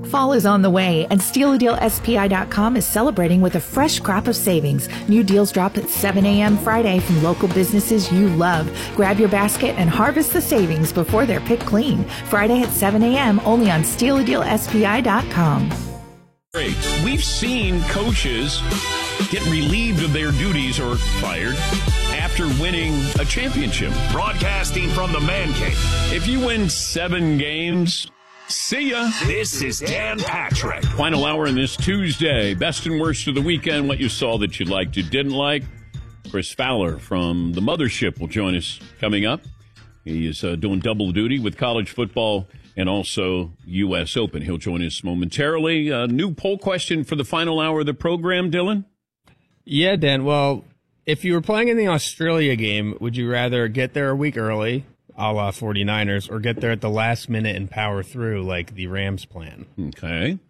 Fall is on the way, and SteelADealSPI.com is celebrating with a fresh crop of savings. New deals drop at 7 a.m. Friday from local businesses you love. Grab your basket and harvest the savings before they're picked clean. Friday at 7 a.m. only on SteelADealSPI.com. Great. We've seen coaches get relieved of their duties or fired after winning a championship. Broadcasting from the Man Cave. If you win 7 games, see ya. This is Dan Patrick. Final hour in this Tuesday. Best and worst of the weekend. What you saw that you liked, you didn't like. Chris Fowler from the Mothership will join us coming up. He is doing double duty with college football and also U.S. Open. He'll join us momentarily. New poll question for the final hour of the program, Dylan? Yeah, Dan. Well, if you were playing in the Australia game, would you rather get there a week early, a la 49ers, or get there at the last minute and power through like the Rams plan? Okay.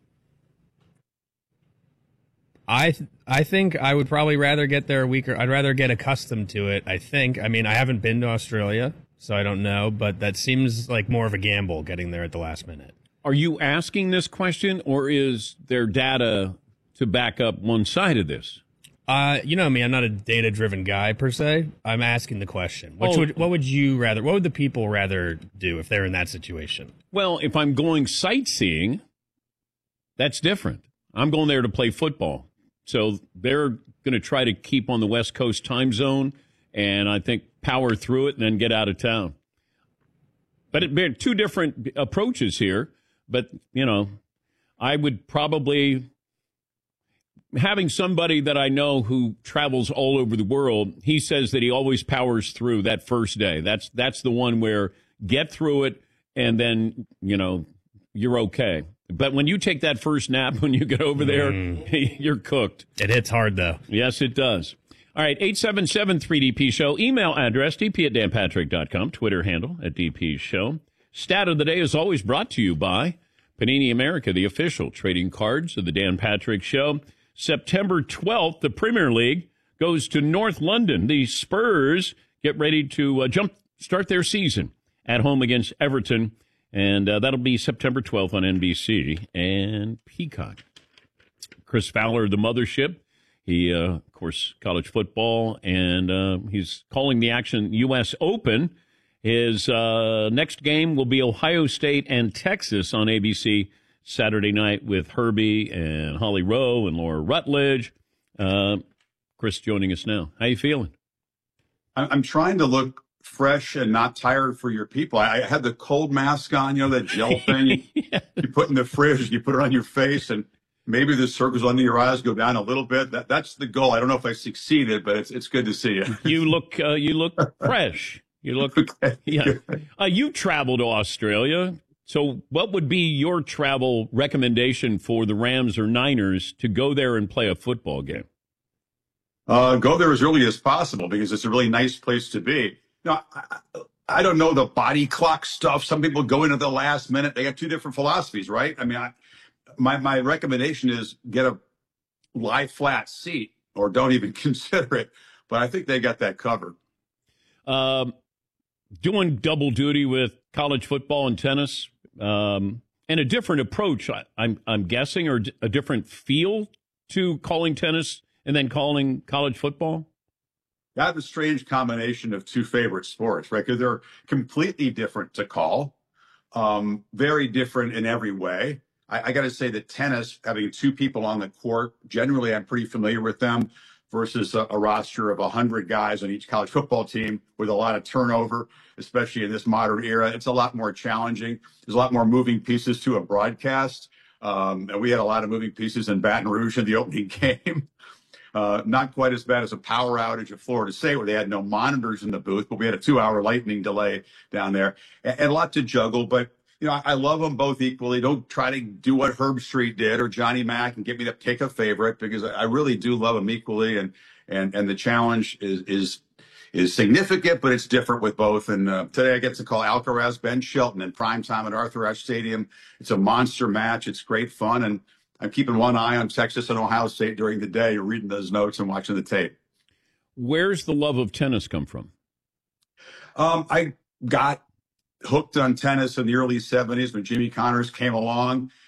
I think I would probably rather get there a week, or I'd rather get accustomed to it, I think. I mean, I haven't been to Australia, so I don't know, but that seems like more of a gamble getting there at the last minute. Are you asking this question, or is there data to back up one side of this? You know me, I'm not a data-driven guy per se. I'm asking the question. What would you rather? What would the people rather do if they're in that situation? Well, if I'm going sightseeing, that's different. I'm going there to play football. So they're going to try to keep on the West Coast time zone, and I think power through it and then get out of town. But there are two different approaches here. But, you know, I would probably, having somebody that I know who travels all over the world, he says that he always powers through that first day. That's the one where get through it and then, you know, you're okay. But when you take that first nap, when you get over there, you're cooked. It hits hard, though. Yes, it does. All right, 877-3DP Show. Email address, dp@danpatrick.com. Twitter handle @DP Show. Stat of the day is always brought to you by Panini America, the official trading cards of the Dan Patrick Show. September 12th, the Premier League goes to North London. The Spurs get ready to start their season at home against Everton. And that'll be September 12th on NBC and Peacock. Chris Fowler, the Mothership. He, of course, college football, and he's calling the action U.S. Open. His next game will be Ohio State and Texas on ABC Saturday night with Herbie and Holly Rowe and Laura Rutledge. Chris joining us now. How you feeling? I'm trying to look fresh and not tired for your people. I had the cold mask on, you know, that gel thing Yeah. you put in the fridge, you put it on your face, and maybe the circles under your eyes go down a little bit. That's the goal. I don't know if I succeeded, but it's good to see you. You look fresh. You look, yeah. You traveled to Australia. So what would be your travel recommendation for the Rams or Niners to go there and play a football game? Go there as early as possible because it's a really nice place to be. Now, I don't know the body clock stuff. Some people go into the last minute. They got two different philosophies, right? I mean, my recommendation is get a lie flat seat or don't even consider it. But I think they got that covered. Doing double duty with college football and tennis, and a different approach, I'm guessing, or a different feel to calling tennis and then calling college football? I have a strange combination of two favorite sports, right? Because they're completely different to call, very different in every way. I got to say that tennis, having two people on the court, generally I'm pretty familiar with them versus a roster of 100 guys on each college football team with a lot of turnover, especially in this modern era. It's a lot more challenging. There's a lot more moving pieces to a broadcast. And we had a lot of moving pieces in Baton Rouge in the opening game. Not quite as bad as a power outage at Florida State where they had no monitors in the booth, but we had a 2-hour lightning delay down there and a lot to juggle. But, you know, I love them both equally. Don't try to do what Herb Street did or Johnny Mack and get me to pick a favorite because I really do love them equally. And the challenge is significant, but it's different with both. And today I get to call Alcaraz Ben Shelton in prime time at Arthur Ashe Stadium. It's a monster match. It's great fun. And I'm keeping one eye on Texas and Ohio State during the day, reading those notes and watching the tape. Where's the love of tennis come from? I got hooked on tennis in the early 70s when Jimmy Connors came along.